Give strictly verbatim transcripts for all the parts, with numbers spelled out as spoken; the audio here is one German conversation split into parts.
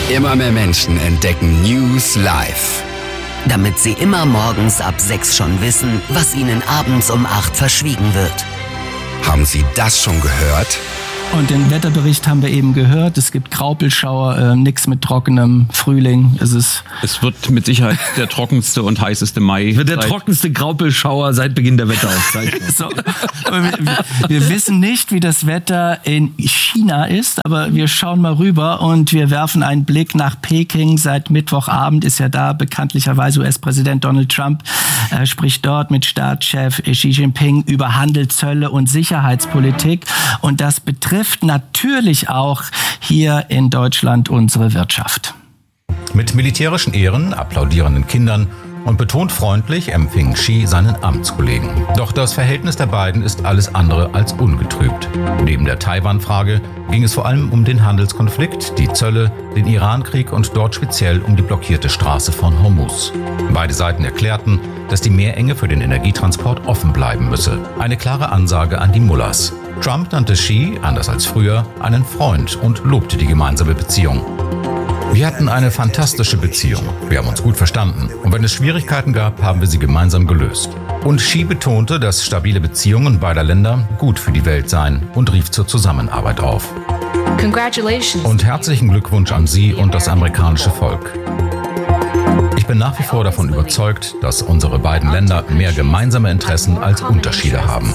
Immer mehr Menschen entdecken News Live. Damit sie immer morgens ab sechs schon wissen, was ihnen abends um acht verschwiegen wird. Haben Sie das schon gehört? Und den Wetterbericht haben wir eben gehört. Es gibt Graupelschauer, äh, nichts mit trockenem Frühling. Es ist es wird mit Sicherheit der trockenste und heißeste Mai. Wird der trockenste Graupelschauer seit Beginn der Wetteraufzeichnung. so, wir, wir wissen nicht, wie das Wetter in China ist, aber wir schauen mal rüber und wir werfen einen Blick nach Peking. Seit Mittwochabend ist ja da bekanntlicherweise U S-Präsident Donald Trump, äh, spricht dort mit Staatschef Xi Jinping über Handel, Zölle und Sicherheitspolitik. Und das betrifft natürlich auch hier in Deutschland unsere Wirtschaft. Mit militärischen Ehren, applaudierenden Kindern und betont freundlich empfing Xi seinen Amtskollegen. Doch das Verhältnis der beiden ist alles andere als ungetrübt. Neben der Taiwan-Frage ging es vor allem um den Handelskonflikt, die Zölle, den Iran-Krieg und dort speziell um die blockierte Straße von Hormuz. Beide Seiten erklärten, dass die Meerenge für den Energietransport offen bleiben müsse. Eine klare Ansage an die Mullahs. Trump nannte Xi, anders als früher, einen Freund und lobte die gemeinsame Beziehung. Wir hatten eine fantastische Beziehung. Wir haben uns gut verstanden. Und wenn es Schwierigkeiten gab, haben wir sie gemeinsam gelöst. Und Xi betonte, dass stabile Beziehungen beider Länder gut für die Welt seien und rief zur Zusammenarbeit auf. Congratulations. Und herzlichen Glückwunsch an Sie und das amerikanische Volk. Ich bin nach wie vor davon überzeugt, dass unsere beiden Länder mehr gemeinsame Interessen als Unterschiede haben.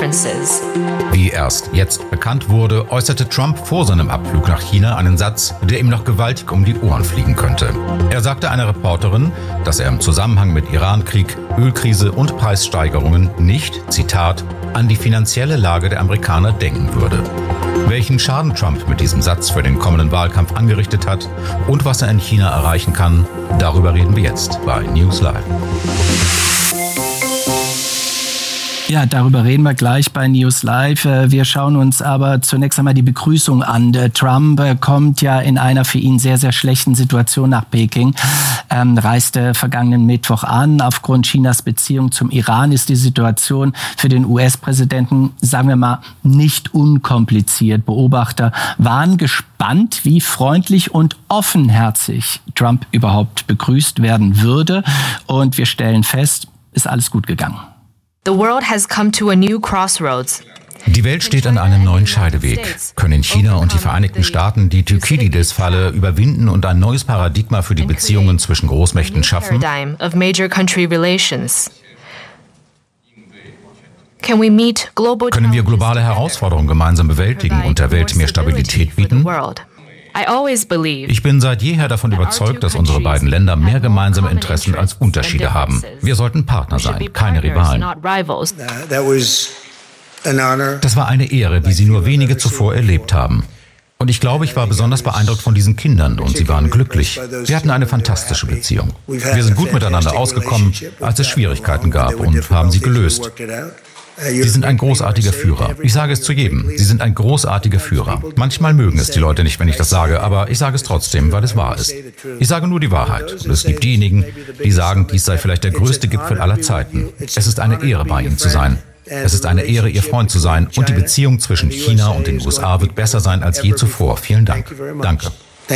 Wie erst jetzt bekannt wurde, äußerte Trump vor seinem Abflug nach China einen Satz, der ihm noch gewaltig um die Ohren fliegen könnte. Er sagte einer Reporterin, dass er im Zusammenhang mit Iran-Krieg, Ölkrise und Preissteigerungen nicht, Zitat, an die finanzielle Lage der Amerikaner denken würde. Welchen Schaden Trump mit diesem Satz für den kommenden Wahlkampf angerichtet hat und was er in China erreichen kann, darüber reden wir jetzt bei News Live. Ja, darüber reden wir gleich bei News Live. Wir schauen uns aber zunächst einmal die Begrüßung an. Trump kommt ja in einer für ihn sehr, sehr schlechten Situation nach Peking, ähm, reiste vergangenen Mittwoch an. Aufgrund Chinas Beziehung zum Iran ist die Situation für den U S-Präsidenten, sagen wir mal, nicht unkompliziert. Beobachter waren gespannt, wie freundlich und offenherzig Trump überhaupt begrüßt werden würde. Und wir stellen fest, ist alles gut gegangen. The world has come to a new crossroads. Die Welt steht an einem neuen Scheideweg. Können China und die Vereinigten Staaten die Thukydides-Falle überwinden und ein neues Paradigma für die Beziehungen zwischen Großmächten schaffen? Können wir globale Herausforderungen gemeinsam bewältigen und der Welt mehr Stabilität bieten? Ich bin seit jeher davon überzeugt, dass unsere beiden Länder mehr gemeinsame Interessen als Unterschiede haben. Wir sollten Partner sein, keine Rivalen. Das war eine Ehre, wie Sie nur wenige zuvor erlebt haben. Und ich glaube, ich war besonders beeindruckt von diesen Kindern und sie waren glücklich. Wir hatten eine fantastische Beziehung. Wir sind gut miteinander ausgekommen, als es Schwierigkeiten gab und haben sie gelöst. Sie sind ein großartiger Führer. Ich sage es zu jedem. Sie sind ein großartiger Führer. Manchmal mögen es die Leute nicht, wenn ich das sage, aber ich sage es trotzdem, weil es wahr ist. Ich sage nur die Wahrheit. Und es gibt diejenigen, die sagen, dies sei vielleicht der größte Gipfel aller Zeiten. Es ist eine Ehre, bei Ihnen zu sein. Es ist eine Ehre, Ihr Freund zu sein. Und die Beziehung zwischen China und den U S A wird besser sein als je zuvor. Vielen Dank. Danke.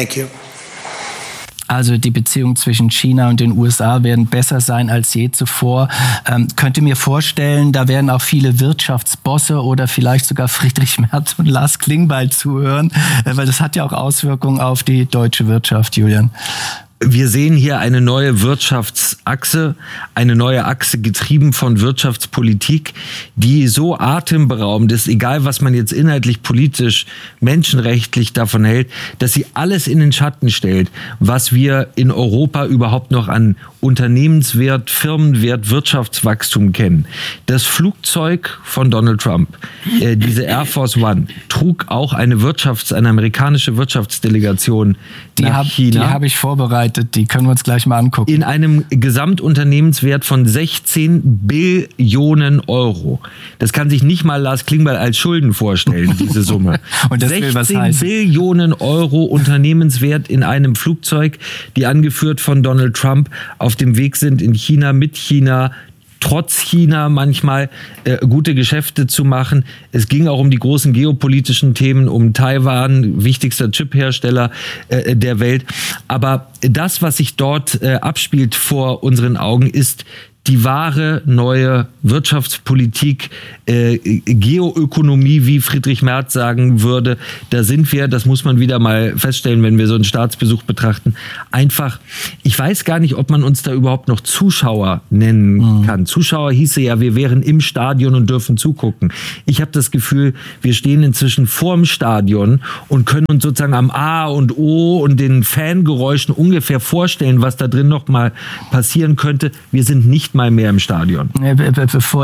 Also die Beziehungen zwischen China und den U S A werden besser sein als je zuvor. Ähm, könnte mir vorstellen, da werden auch viele Wirtschaftsbosse oder vielleicht sogar Friedrich Merz und Lars Klingbeil zuhören, äh, weil das hat ja auch Auswirkungen auf die deutsche Wirtschaft, Julian. Wir sehen hier eine neue Wirtschaftsachse, eine neue Achse getrieben von Wirtschaftspolitik, die so atemberaubend ist, egal was man jetzt inhaltlich, politisch, menschenrechtlich davon hält, dass sie alles in den Schatten stellt, was wir in Europa überhaupt noch an Unternehmenswert, Firmenwert, Wirtschaftswachstum kennen. Das Flugzeug von Donald Trump, äh, diese Air Force One, trug auch eine Wirtschafts-, eine amerikanische Wirtschaftsdelegation die nach hab, China. Die habe ich vorbereitet. Die können wir uns gleich mal angucken. In einem Gesamtunternehmenswert von sechzehn Billionen Euro. Das kann sich nicht mal Lars Klingbeil als Schulden vorstellen, diese Summe. Und das will was heißen. sechzehn Billionen Euro Unternehmenswert in einem Flugzeug, die angeführt von Donald Trump auf dem Weg sind in China, mit China trotz China manchmal äh, gute Geschäfte zu machen. Es ging auch um die großen geopolitischen Themen, um Taiwan, wichtigster Chiphersteller äh, der Welt. Aber das, was sich dort äh, abspielt vor unseren Augen, ist die wahre neue Wirtschaftspolitik, äh, Geoökonomie, wie Friedrich Merz sagen würde. Da sind wir, das muss man wieder mal feststellen, wenn wir so einen Staatsbesuch betrachten, einfach, ich weiß gar nicht, ob man uns da überhaupt noch Zuschauer nennen mhm. kann. Zuschauer hieße ja, wir wären im Stadion und dürfen zugucken. Ich habe das Gefühl, wir stehen inzwischen vorm Stadion und können uns sozusagen am A und O und den Fangeräuschen ungefähr vorstellen, was da drin noch mal passieren könnte. Wir sind nicht mal mehr im Stadion. Bevor